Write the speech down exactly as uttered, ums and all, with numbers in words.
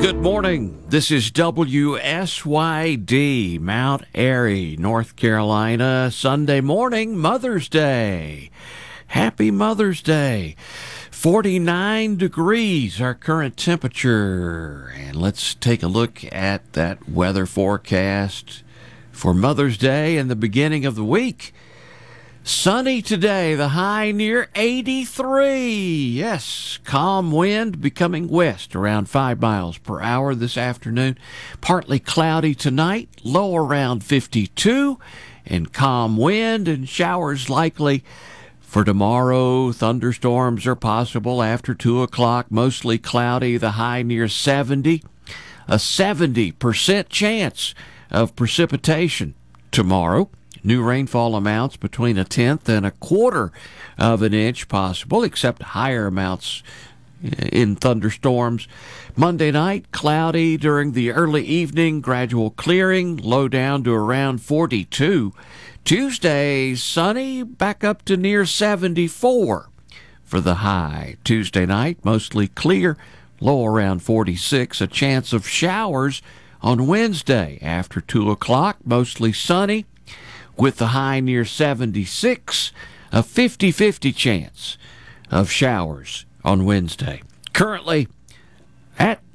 Good morning. This is W S Y D, Mount Airy, North Carolina. Sunday morning, Mother's Day. Happy Mother's Day. forty-nine degrees, our current temperature. And let's take a look at that weather forecast for Mother's Day and the beginning of the week. Sunny today, the high near eighty-three. Yes, calm wind becoming west around five miles per hour this afternoon. Partly cloudy tonight, low around fifty-two. And calm wind and showers likely for tomorrow. Thunderstorms are possible after two o'clock. Mostly cloudy, the high near seventy. A seventy percent chance of precipitation tomorrow. New rainfall amounts between a tenth and a quarter of an inch possible, except higher amounts in thunderstorms. Monday night, cloudy during the early evening, gradual clearing, low down to around forty-two. Tuesday, sunny, back up to near seventy-four for the high. Tuesday night, mostly clear, low around forty-six. A chance of showers on Wednesday after two o'clock, mostly sunny, with the high near seventy-six, a fifty-fifty chance of showers on Wednesday. Currently at